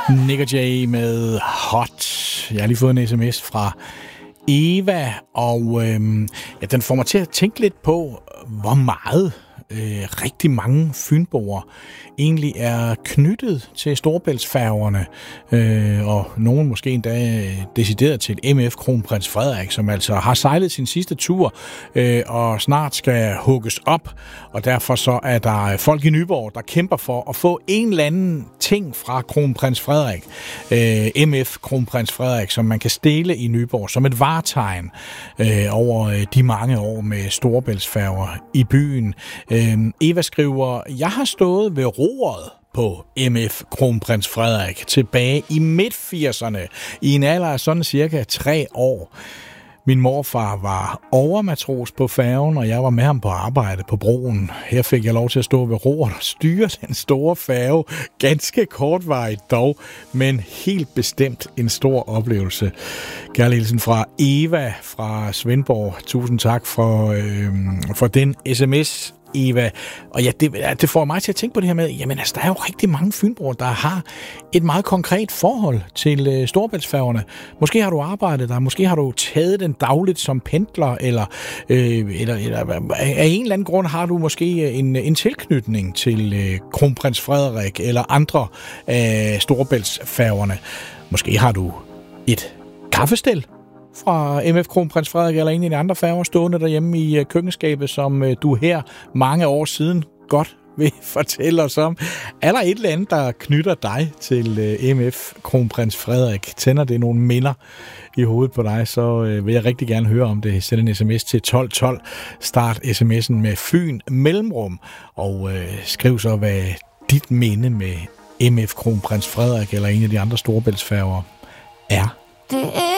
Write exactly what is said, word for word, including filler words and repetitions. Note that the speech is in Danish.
Nick og Jay med Hot. Jeg har lige fået en sms fra Eva, og øhm, ja, den får mig til at tænke lidt på, hvor meget øh, rigtig mange fynboer egentlig er knyttet til Storebæltsfærgerne, øh, og nogen måske endda decideret til M F Kronprins Frederik, som altså har sejlet sin sidste tur øh, og snart skal hugges op, og derfor så er der folk i Nyborg, der kæmper for at få en eller anden ting fra Kronprins Frederik, øh, M F Kronprins Frederik, som man kan stille i Nyborg som et vartegn øh, over de mange år med Storebæltsfærger i byen. Øh, Eva skriver, jeg har stået ved roret på M F Kronprins Frederik tilbage i midt firserne i en alder af sådan cirka tre år. Min morfar var overmatros på færgen, og jeg var med ham på arbejde på broen. Her fik jeg lov til at stå ved roret og styre den store færge. Ganske kortvarigt dog, men helt bestemt en stor oplevelse. Kærlig hilsen fra Eva fra Svendborg. Tusind tak for, øh, for den sms, Eva. Og ja, det, det får mig til at tænke på det her med, jamen altså, der er jo rigtig mange fynboer, der har et meget konkret forhold til øh, Storebæltsfærgerne. Måske har du arbejdet der, måske har du taget den dagligt som pendler, eller, øh, eller, eller af en eller anden grund har du måske en, en tilknytning til øh, Kronprins Frederik, eller andre af øh, Storebæltsfærgerne. Måske har du et kaffestel fra M F Kronprins Frederik eller en af de andre færger stående derhjemme i køkkenskabet, som du her mange år siden godt vil fortælle os om. Er der et eller andet, der knytter dig til M F Kronprins Frederik? Tænder det nogle minder i hovedet på dig, så vil jeg rigtig gerne høre om det. Send en sms til tolv tolv. Start sms'en med Fyn Mellemrum, og øh, skriv så, hvad dit minde med M F Kronprins Frederik eller en af de andre Storebæltsfærger er. Det er